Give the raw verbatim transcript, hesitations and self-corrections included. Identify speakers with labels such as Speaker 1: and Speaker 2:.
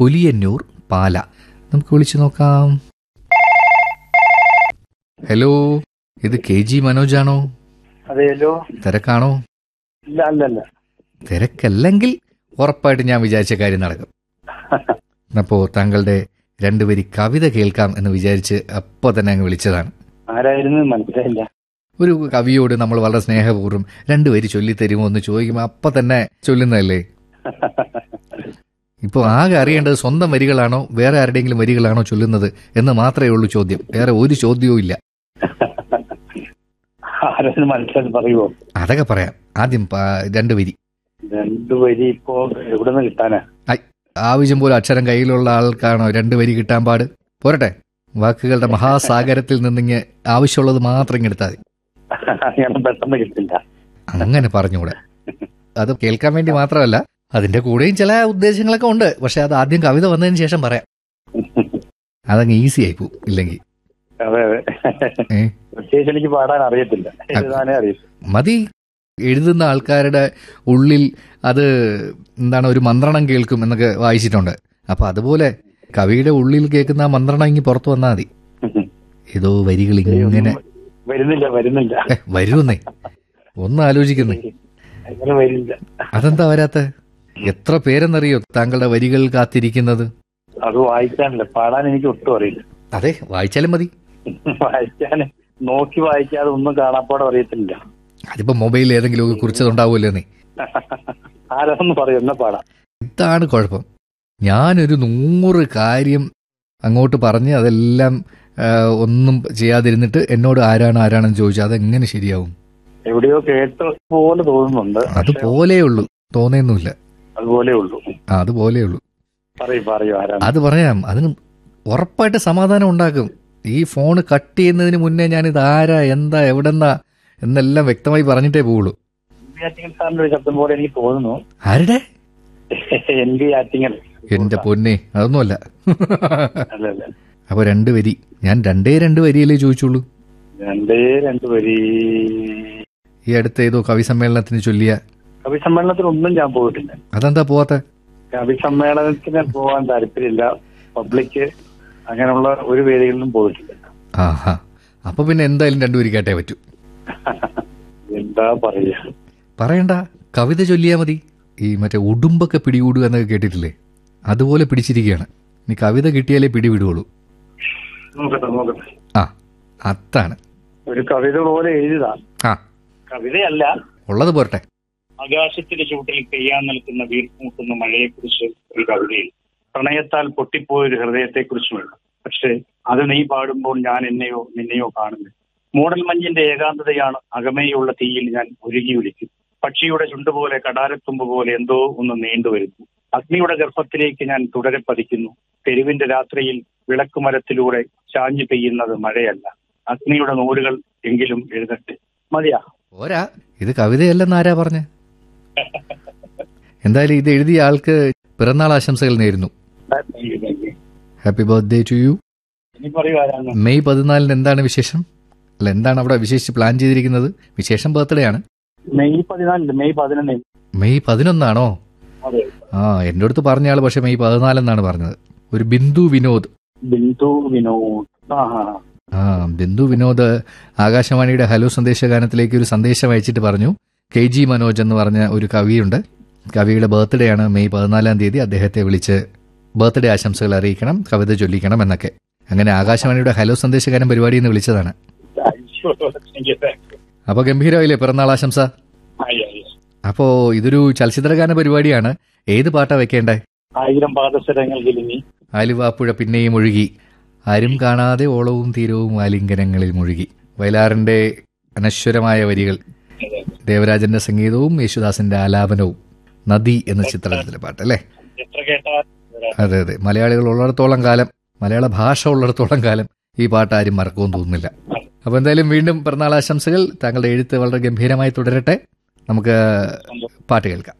Speaker 1: പുലിയന്നൂർ, പാല. നമുക്ക് വിളിച്ചു നോക്കാം. ഹലോ, ഇത് കെ ജി മനോജാണോ?
Speaker 2: അതെല്ലോ.
Speaker 1: തിരക്കാണോ?
Speaker 2: ഇല്ല, അല്ലല്ല.
Speaker 1: തിരക്കല്ലെങ്കിൽ ഉറപ്പായിട്ട് ഞാൻ വിചാരിച്ച കാര്യം നടക്കും. അപ്പോ താങ്കളുടെ രണ്ടുപേരി കവിത കേൾക്കാം എന്ന് വിചാരിച്ച് അപ്പൊ തന്നെ അങ്ങ് വിളിച്ചതാണ്.
Speaker 2: ആരായിരുന്നു മനസ്സിലായില്ല.
Speaker 1: ഒരു കവിയോട് നമ്മൾ വളരെ സ്നേഹപൂർവ്വം രണ്ടുപേര് ചൊല്ലിത്തരുമോ എന്ന് ചോദിക്കുമ്പോൾ അപ്പൊ തന്നെ ചൊല്ലുന്നതല്ലേ. ഇപ്പൊ ആകെ അറിയേണ്ടത് സ്വന്തം വരികളാണോ വേറെ ആരുടെയെങ്കിലും വരികളാണോ ചൊല്ലുന്നത് എന്ന് മാത്രമേ ഉള്ളൂ ചോദ്യം. വേറെ ഒരു ചോദ്യവും ഇല്ല.
Speaker 2: പറയുമോ?
Speaker 1: അതൊക്കെ പറയാം. ആദ്യം രണ്ടു വരി.
Speaker 2: രണ്ടു വരി ഇപ്പോ എവിടെ നിന്ന് കിട്ടാനാ?
Speaker 1: ആവശ്യം പോലെ അക്ഷരം കയ്യിലുള്ള ആൾക്കാണോ രണ്ടു വരി കിട്ടാൻ പാട്? പോരട്ടെ, വാക്കുകളുടെ മഹാസാഗരത്തിൽ നിന്നിങ്ങ് ആവശ്യമുള്ളത് മാത്രം ഇങ്ങെടുത്താൽ മതി.
Speaker 2: പെട്ടെന്ന് കിട്ടില്ല.
Speaker 1: അങ്ങനെ പറഞ്ഞുകൂടെ? അത് കേൾക്കാൻ വേണ്ടി മാത്രമല്ല, അതിന്റെ കൂടെയും ചില ഉദ്ദേശങ്ങളൊക്കെ ഉണ്ട്. പക്ഷെ അത് ആദ്യം കവിത വന്നതിന് ശേഷം പറയാം. അതങ്ങ് ഈസി ആയി പോവും ഇല്ലെങ്കിൽ.
Speaker 2: എനിക്ക് പാടാൻ അറിയത്തില്ല, എഴുതാനേ അറിയത്തില്ല.
Speaker 1: മതി. എഴുതുന്ന ആൾക്കാരുടെ ഉള്ളിൽ അത് എന്താണ് ഒരു മന്ത്രണം കേൾക്കും എന്നൊക്കെ വായിച്ചിട്ടുണ്ട്. അപ്പൊ അതുപോലെ കവിയുടെ ഉള്ളിൽ കേൾക്കുന്ന ആ മന്ത്രണം ഇങ്ങ് പുറത്തു വന്നാൽ മതി. ഏതോ വരികൾ ഇങ്ങനെ
Speaker 2: വരുന്നില്ല വരുന്നില്ല
Speaker 1: വരുന്നേ. ഒന്ന് ആലോചിക്കുന്നേ, അതെന്താ വരാത്ത? എത്ര പേരെന്നറിയോ താങ്കളുടെ വരികൾ കാത്തിരിക്കുന്നത്?
Speaker 2: അത് വായിക്കാനില്ല, പാടാൻ എനിക്ക് ഒട്ടും അറിയില്ല.
Speaker 1: അതെ, വായിച്ചാലും മതി.
Speaker 2: വായിക്കാൻ നോക്കി വായിക്കാതെ ഒന്നും കാണാപ്പാടം അറിയത്തില്ല.
Speaker 1: അതിപ്പോ മൊബൈലിൽ ഏതെങ്കിലും ഒക്കെ കുറിച്ചതുണ്ടാവുമല്ലോ നീ.
Speaker 2: ആരാന്ന് പറയും, എന്നാ പാടാം.
Speaker 1: ഇതാണ് കുഴപ്പം. ഞാനൊരു നൂറ് കാര്യം അങ്ങോട്ട് പറഞ്ഞ് അതെല്ലാം ഒന്നും ചെയ്യാതിരുന്നിട്ട് എന്നോട് ആരാണ് ആരാണെന്ന് ചോദിച്ചാൽ അതെങ്ങനെ ശരിയാവും?
Speaker 2: എവിടെയോ കേട്ട പോലെ തോന്നുന്നുണ്ട്.
Speaker 1: അതുപോലെയുള്ളൂ, തോന്നുന്നില്ല.
Speaker 2: അതുപോലെ ഉള്ളൂ.
Speaker 1: ആ, അതുപോലെ ഉള്ളൂ.
Speaker 2: അത്
Speaker 1: പറയാം. അതിന് ഉറപ്പായിട്ട് സമാധാനം ഉണ്ടാക്കും. ഈ ഫോണ് കട്ട് ചെയ്യുന്നതിന് മുന്നേ ഞാൻ ഇത് ആരാ, എന്താ, എവിടെന്നാ എന്നെല്ലാം വ്യക്തമായി പറഞ്ഞിട്ടേ പോവുള്ളൂ.
Speaker 2: ശബ്ദം പോലെ എനിക്ക് തോന്നുന്നു.
Speaker 1: ആരുടെ?
Speaker 2: എന്റെ
Speaker 1: പൊന്നെ, അതൊന്നുമല്ല. അപ്പൊ രണ്ടു വരി. ഞാൻ രണ്ടേ രണ്ട് വരിയല്ലേ ചോദിച്ചുള്ളൂ.
Speaker 2: രണ്ടേ രണ്ട് വരി.
Speaker 1: ഈ അടുത്ത ഏതോ കവി സമ്മേളനത്തിന് ചൊല്ലിയ.
Speaker 2: കവി സമ്മേളനത്തിനൊന്നും ഞാൻ പോയിട്ടില്ല.
Speaker 1: അതെന്താ പോവാത്ത?
Speaker 2: കവി സമ്മേളനത്തിന് പോകാൻ താല്പര്യമില്ല. പബ്ലിക് അങ്ങനെയുള്ള ഒരു വേദികളിലും പോയിട്ടില്ല.
Speaker 1: ആഹാ, അപ്പൊ പിന്നെ എന്തായാലും രണ്ടുപേര് കേട്ടേ പറ്റൂ.
Speaker 2: എന്താ പറയാ?
Speaker 1: പറയണ്ട, കവിത ചൊല്ലിയാ മതി. ഈ മറ്റേ ഉടുമ്പൊക്കെ പിടികൂടുക എന്നൊക്കെ കേട്ടിട്ടില്ലേ? അതുപോലെ പിടിച്ചിരിക്കുകയാണ്. നീ കവിത കിട്ടിയാലേ പിടിവിടുകയുള്ളൂ. ആ, അതാണ്.
Speaker 2: ഒരു കവിത പോലെ എഴുതാ.
Speaker 1: ആ,
Speaker 2: കവിതയല്ല,
Speaker 1: ഉള്ളത് പോരട്ടെ.
Speaker 2: ആകാശത്തിന്റെ ചുവട്ടിൽ പെയ്യാൻ നിൽക്കുന്ന വീർപ്പുമുട്ടുന്ന മഴയെക്കുറിച്ച് ഒരു കവിതയിൽ പ്രണയത്താൽ പൊട്ടിപ്പോയൊരു ഹൃദയത്തെക്കുറിച്ചുമുണ്ട്. പക്ഷെ അത് നീ പാടുമ്പോൾ ഞാൻ എന്നെയോ നിന്നെയോ കാണുന്നു. മൂടൽ മഞ്ഞിന്റെ ഏകാന്തതയാണ് അകമേയുള്ള തീയിൽ ഞാൻ ഉരുകി ഒലിക്കും. പക്ഷിയുടെ ചുണ്ടുപോലെ കടാരത്തുമ്പ് പോലെ എന്തോ ഒന്ന് നീണ്ടുവരുന്നു. അഗ്നിയുടെ ഗർഭത്തിലേക്ക് ഞാൻ തുടരെ പതിക്കുന്നു. തെരുവിന്റെ രാത്രിയിൽ വിളക്കുമരത്തിലൂടെ ചാഞ്ഞു പെയ്യുന്നത് മഴയല്ല, അഗ്നിയുടെ നൂലുകൾ എങ്കിലും എഴുതട്ടെ. മതിയാ?
Speaker 1: പോരാ, ഇത് കവിതയല്ലെന്ന് ആരാ പറഞ്ഞേ? എന്തായാലും ഇത് എഴുതിയ ആൾക്ക് പിറന്നാൾ ആശംസകൾ നേരുന്നു. Happy birthday to you. May പതിനാലിന് എന്താണ് വിശേഷം? അല്ല, എന്താണ് അവിടെ വിശേഷിച്ച് പ്ലാൻ ചെയ്തിരിക്കുന്നത്? വിശേഷം ബർത്ത്ഡേ ആണ്.
Speaker 2: മെയ് പതിനാലിന് മെയ് പതിനൊന്ന്
Speaker 1: മെയ് പതിനൊന്നാണോ? ആ, എന്റെ അടുത്ത് പറഞ്ഞ ആള് പക്ഷെ മെയ് പതിനാലെന്നാണ് പറഞ്ഞത്. ഒരു ബിന്ദു വിനോദ്.
Speaker 2: ബിന്ദു വിനോദ്
Speaker 1: ആ ബിന്ദു വിനോദ് ആകാശവാണിയുടെ ഹലോ സന്ദേശഗാനത്തിലേക്ക് ഒരു സന്ദേശം അയച്ചിട്ട് പറഞ്ഞു, കെ ജി മനോജ് എന്ന് പറഞ്ഞ ഒരു കവിയുണ്ട്, കവിയുടെ ബർത്ത്ഡേ ആണ് മെയ് പതിനാലാം തീയതി, അദ്ദേഹത്തെ വിളിച്ച് ബർത്ത്ഡേ ആശംസകൾ അറിയിക്കണം, കവിത ചൊല്ലിക്കണം എന്നൊക്കെ. അങ്ങനെ ആകാശവാണിയുടെ ഹലോ സന്ദേശഗാനം പരിപാടി എന്ന് വിളിച്ചതാണ്. അപ്പൊ ഗംഭീരമായില്ലേ പിറന്നാൾ ആശംസ? അപ്പോ ഇതൊരു ചലച്ചിത്രഗാന പരിപാടിയാണ്. ഏത് പാട്ടാ വെക്കേണ്ടേ?
Speaker 2: ആയിരം പാദസരങ്ങൾ
Speaker 1: ആലുവാപ്പുഴ പിന്നെയും ഒഴുകി, ആരും കാണാതെ ഓളവും തീരവും ആലിംഗനങ്ങളിൽ മുഴുകി. വയലാറിന്റെ അനശ്വരമായ വരികൾ, ദേവരാജന്റെ സംഗീതവും യേശുദാസിന്റെ ആലാപനവും, നദി എന്ന ചിത്രത്തിലെ പാട്ട് അല്ലേ? അതെ അതെ, മലയാളികൾ ഉള്ളിടത്തോളം കാലം, മലയാള ഭാഷ ഉള്ളിടത്തോളം കാലം ഈ പാട്ട് ആരും മറക്കുമെന്ന് തോന്നുന്നില്ല. അപ്പൊ എന്തായാലും വീണ്ടും പിറന്നാൾ ആശംസകൾ. താങ്കളുടെ എഴുത്ത് വളരെ ഗംഭീരമായി തുടരട്ടെ. നമുക്ക് പാട്ട് കേൾക്കാം.